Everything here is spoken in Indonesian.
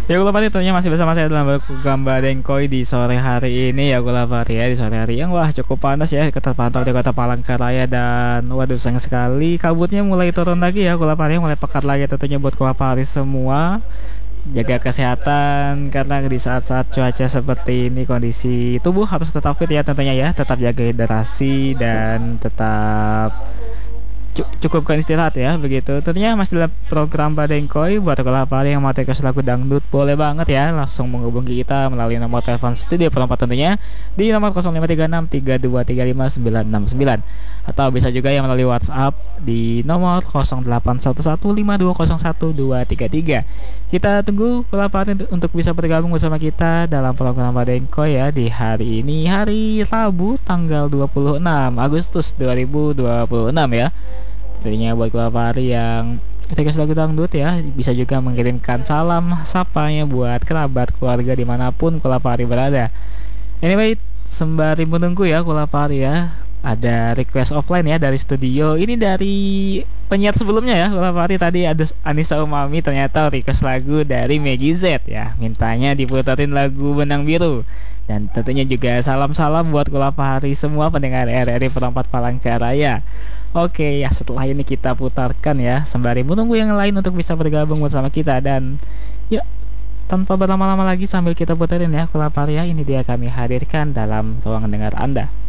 Ya Gulapari tentunya masih bersama saya dalam Gambar Dengkoi di sore hari ini ya Gulapari ya, di sore hari yang wah cukup panas ya, terpantau di kota Palangkaraya. Dan waduh sayang sekali kabutnya mulai turun lagi ya Gulapari, mulai pekat lagi tentunya buat Gulapari semua. Jaga kesehatan karena di saat-saat cuaca seperti ini kondisi tubuh harus tetap fit ya tentunya ya, tetap jaga hidrasi dan tetap cukupkan istirahat ya, begitu tentunya masih dalam program Badengkoi. Buat Gulapari yang mau request lagu dangdut boleh banget ya, langsung menghubungi kita melalui nomor telepon studio perempat tentunya di nomor 0536 3235 969, atau bisa juga yang melalui WhatsApp di nomor 081152011233. Kita tunggu Gulapari untuk bisa bergabung bersama kita dalam program Badengkoi ya di hari ini, hari Rabu tanggal 26 Agustus 2026 ya. Tentunya buat Gulapari yang request lagu dangdut ya, bisa juga mengirimkan salam sapanya buat kerabat keluarga dimanapun Gulapari berada. Anyway, sembari menunggu ya Gulapari ya, ada request offline ya dari studio. Ini dari penyiar sebelumnya ya Gulapari, tadi ada Anissa Umami, ternyata request lagu dari Meggy Z ya, mintanya diputerin lagu Benang Biru. Dan tentunya juga salam-salam buat Gulapari semua pendengar RRI Perempat Palangkaraya. Oke ya, setelah ini kita putarkan ya sembari menunggu yang lain untuk bisa bergabung bersama kita. Dan ya, tanpa berlama-lama lagi sambil kita puterin ya Gulapari ya, ini dia kami hadirkan dalam ruang dengar Anda.